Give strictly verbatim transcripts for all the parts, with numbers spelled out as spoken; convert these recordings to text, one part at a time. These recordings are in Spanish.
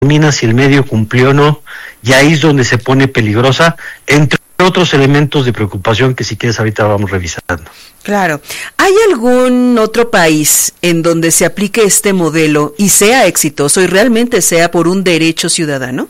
determina si el medio cumplió o no, y ahí es donde se pone peligrosa, entre otros elementos de preocupación que si quieres ahorita vamos revisando. Claro. ¿Hay algún otro país en donde se aplique este modelo y sea exitoso y realmente sea por un derecho ciudadano?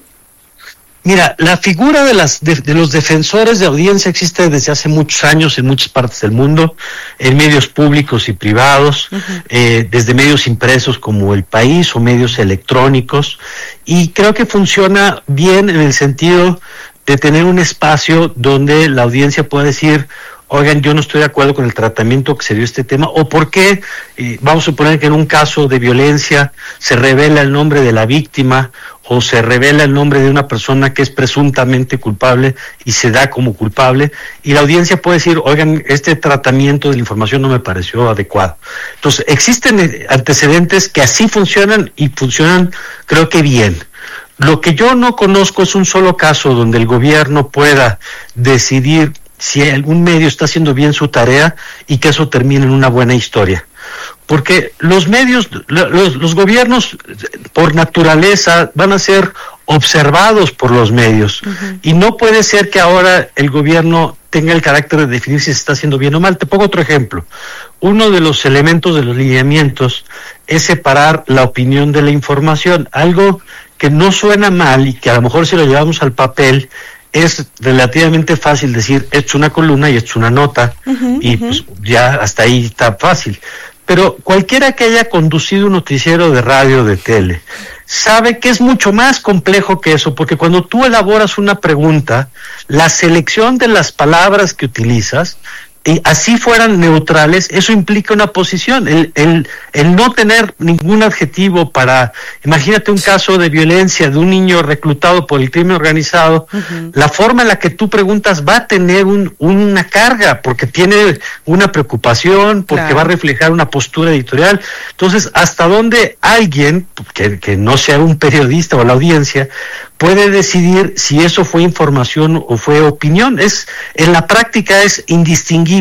Mira, la figura de, las, de, de los defensores de audiencia existe desde hace muchos años en muchas partes del mundo, en medios públicos y privados, uh-huh. eh, desde medios impresos como El País o medios electrónicos, y creo que funciona bien en el sentido de tener un espacio donde la audiencia pueda decir, oigan, yo no estoy de acuerdo con el tratamiento que se dio a este tema, o por qué, eh, vamos a suponer que en un caso de violencia se revela el nombre de la víctima, o se revela el nombre de una persona que es presuntamente culpable y se da como culpable, y la audiencia puede decir, oigan, este tratamiento de la información no me pareció adecuado. Entonces, existen antecedentes que así funcionan, y funcionan, creo que bien. Lo que yo no conozco es un solo caso donde el gobierno pueda decidir si algún medio está haciendo bien su tarea y que eso termine en una buena historia. Porque los medios, los, los gobiernos por naturaleza van a ser observados por los medios, uh-huh. y no puede ser que ahora el gobierno tenga el carácter de definir si se está haciendo bien o mal. Te pongo otro ejemplo. Uno de los elementos de los lineamientos es separar la opinión de la información, algo que no suena mal y que a lo mejor si lo llevamos al papel es relativamente fácil decir, esto es una columna y esto es una nota, uh-huh, y uh-huh. pues ya hasta ahí está fácil. Pero cualquiera que haya conducido un noticiero de radio o de tele sabe que es mucho más complejo que eso, porque cuando tú elaboras una pregunta, la selección de las palabras que utilizas, y así fueran neutrales, eso implica una posición. El, el, el no tener ningún adjetivo para, imagínate un caso de violencia de un niño reclutado por el crimen organizado, uh-huh. la forma en la que tú preguntas va a tener un, una carga, porque tiene una preocupación, porque claro. va a reflejar una postura editorial. Entonces, ¿hasta dónde alguien, que, que no sea un periodista o la audiencia, puede decidir si eso fue información o fue opinión? Es, en la práctica es indistinguible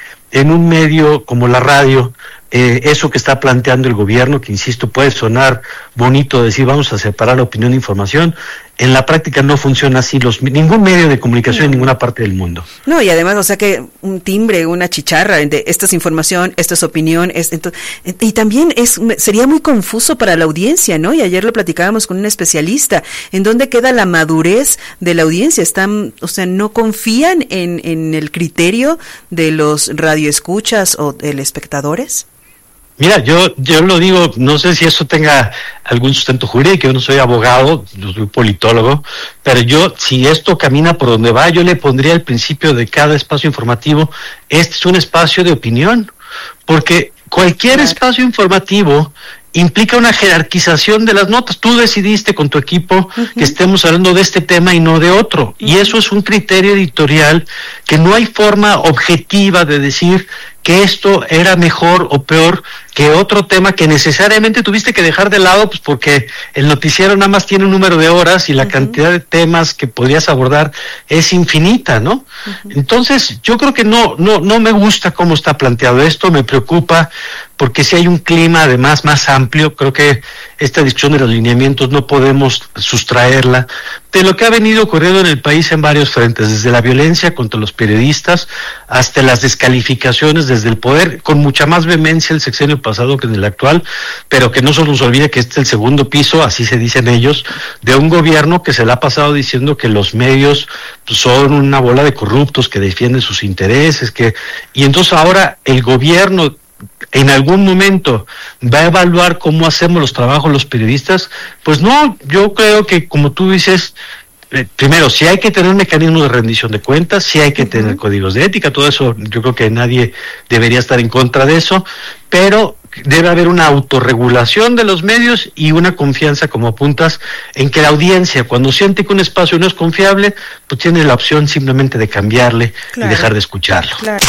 en un medio como la radio, eh, eso que está planteando el gobierno, que insisto, puede sonar bonito decir vamos a separar la opinión de información. En la práctica no funciona así, los, ningún medio de comunicación no. en ninguna parte del mundo. No, y además, o sea que un timbre, una chicharra, de esta es información, esta es opinión, es, entonces, y también es sería muy confuso para la audiencia, ¿no? Y ayer lo platicábamos con un especialista, ¿en dónde queda la madurez de la audiencia? Están, o sea, no confían en, en el criterio de los radioescuchas o telespectadores. Mira, yo yo lo digo, no sé si eso tenga algún sustento jurídico, yo no soy abogado, yo soy politólogo, pero yo, si esto camina por donde va, yo le pondría al principio de cada espacio informativo, este es un espacio de opinión, porque cualquier claro. espacio informativo implica una jerarquización de las notas. Tú decidiste con tu equipo uh-huh. que estemos hablando de este tema y no de otro, uh-huh. y eso es un criterio editorial que no hay forma objetiva de decir que esto era mejor o peor que otro tema que necesariamente tuviste que dejar de lado, pues porque el noticiero nada más tiene un número de horas y la uh-huh. cantidad de temas que podrías abordar es infinita, ¿no? Uh-huh. Entonces, yo creo que no, no, no me gusta cómo está planteado esto, me preocupa, porque si hay un clima además más amplio, creo que esta discusión de los lineamientos no podemos sustraerla de lo que ha venido ocurriendo en el país en varios frentes, desde la violencia contra los periodistas hasta las descalificaciones desde el poder, con mucha más vehemencia el sexenio pasado que en el actual, pero que no se nos olvide que este es el segundo piso, así se dicen ellos, de un gobierno que se le ha pasado diciendo que los medios son una bola de corruptos que defienden sus intereses, que y entonces ahora el gobierno en algún momento va a evaluar cómo hacemos los trabajos los periodistas. Pues no, yo creo que como tú dices, eh, primero, si hay que tener mecanismos de rendición de cuentas, si hay que uh-huh. tener códigos de ética, todo eso, yo creo que nadie debería estar en contra de eso, pero debe haber una autorregulación de los medios y una confianza, como apuntas, en que la audiencia, cuando siente que un espacio no es confiable, pues tiene la opción simplemente de cambiarle claro. y dejar de escucharlo. Claro.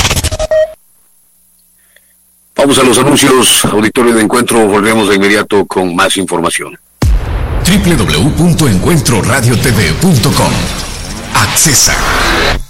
Vamos a los anuncios, auditorio de Encuentro, volvemos de inmediato con más información. doble u doble u doble u punto encuentro radio t v punto com. Accesa.